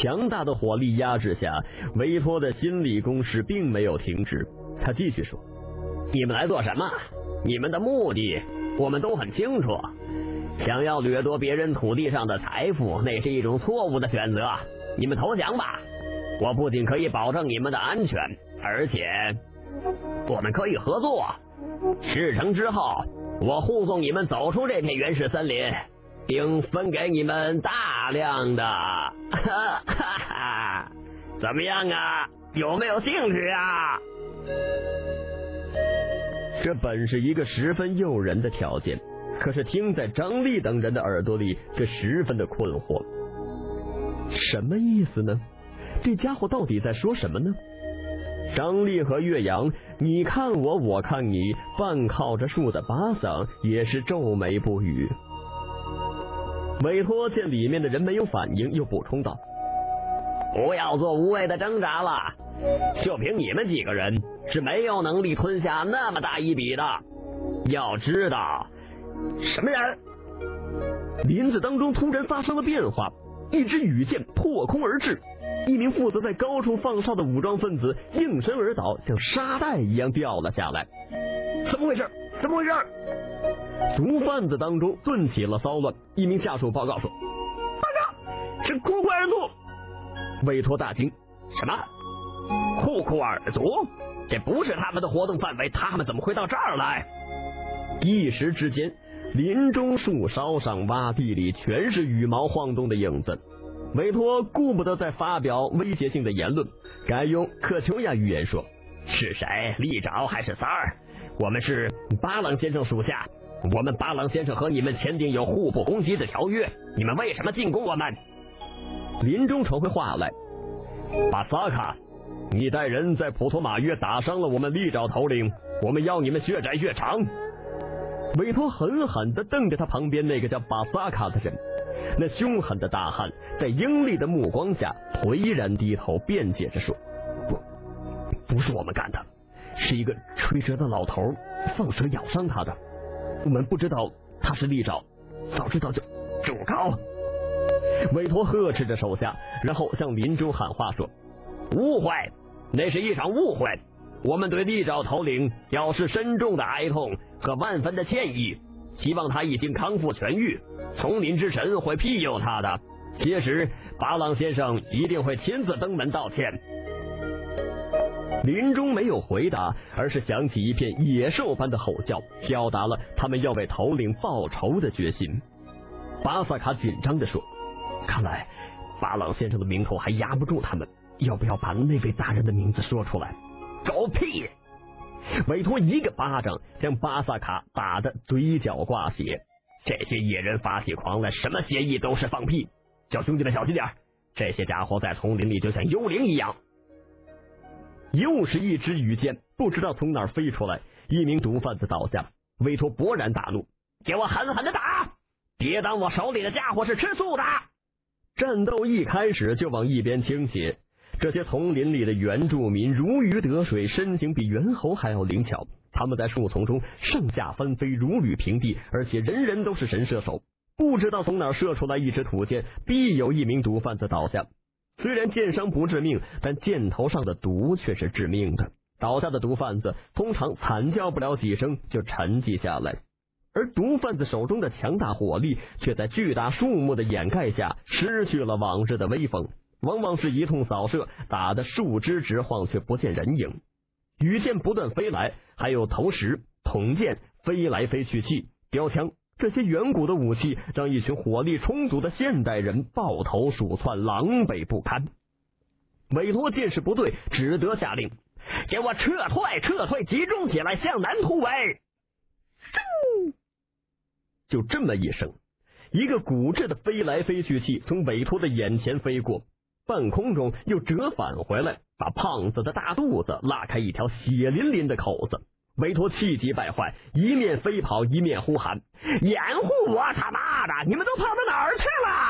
强大的火力压制下，维托的心理攻势并没有停止。他继续说：“你们来做什么？你们的目的我们都很清楚。想要掠夺别人土地上的财富，那是一种错误的选择。你们投降吧！我不仅可以保证你们的安全，而且我们可以合作。事成之后，我护送你们走出这片原始森林，并分给你们大量的怎么样啊？有没有兴趣啊？”这本是一个十分诱人的条件，可是听在张力等人的耳朵里，这十分的困惑。什么意思呢？这家伙到底在说什么呢？张力和岳阳，你看我，我看你，半靠着树的巴桑也是皱眉不语。委托见里面的人没有反应，又补充道：“不要做无谓的挣扎了，就凭你们几个人是没有能力吞下那么大一笔的。要知道，什么人？”林子当中突然发生了变化，一支羽箭破空而至，一名负责在高处放哨的武装分子应声而倒，像沙袋一样掉了下来。怎么回事？怎么回事？毒贩子当中顿起了骚乱，一名下属报告说：“报告，是库库尔族。”委托大惊：“什么？库库尔族？这不是他们的活动范围，他们怎么会到这儿来？”一时之间，林中树梢上、洼地里全是羽毛晃动的影子。委托顾不得再发表威胁性的言论，改用克丘亚语言说：“是谁？利爪还是三儿？我们是巴朗先生属下，我们巴朗先生和你们签订有互不攻击的条约，你们为什么进攻我们？”林中传回话来：“巴萨卡，你带人在普托马约打伤了我们利爪头领，我们要你们血债血偿。”委托狠狠地瞪着他旁边那个叫巴萨卡的人，那凶狠的大汉在鹰厉的目光下颓然低头，辩解着说：“不是我们干的，是一个吹蛇的老头放蛇咬伤他的，我们不知道他是利爪，早知道就住口！”委托呵斥着手下，然后向林中喊话说：“误会，那是一场误会。我们对利爪头领表示深重的哀痛和万分的歉意，希望他已经康复痊愈，丛林之神会庇佑他的。届时巴朗先生一定会亲自登门道歉。”林中没有回答，而是响起一片野兽般的吼叫，表达了他们要为头领报仇的决心。巴萨卡紧张地说：“看来巴朗先生的名头还压不住他们，要不要把那位大人的名字说出来？”“狗屁！”委托一个巴掌将巴萨卡打得嘴角挂血。这些野人发起狂来，什么协议都是放屁。叫兄弟们小心点，这些家伙在丛林里就像幽灵一样。又是一支羽箭，不知道从哪儿飞出来，一名毒贩子倒下。委托勃然大怒：“给我狠狠的打！别当我手里的家伙是吃素的！”战斗一开始就往一边倾斜，这些丛林里的原住民如鱼得水，身形比猿猴还要灵巧。他们在树丛中上下翻飞，如履平地，而且人人都是神射手。不知道从哪儿射出来一支土箭，必有一名毒贩子倒下。虽然箭伤不致命，但箭头上的毒却是致命的。倒下的毒贩子通常惨叫不了几声就沉寂下来，而毒贩子手中的强大火力却在巨大树木的掩盖下失去了往日的威风，往往是一通扫射，打得树枝直晃却不见人影。羽箭不断飞来，还有投石、捅箭、飞来飞去器、标枪，这些远古的武器让一群火力充足的现代人抱头鼠窜，狼狈不堪。委托见势不对，只得下令：“给我撤退，撤退，集中起来，向南突围！”就这么一声，一个骨质的飞来飞去器从委托的眼前飞过，半空中又折返回来，把胖子的大肚子拉开一条血淋淋的口子。委托气急败坏，一面飞跑一面呼喊：“掩护我！他妈的，你们都跑到哪儿去了？”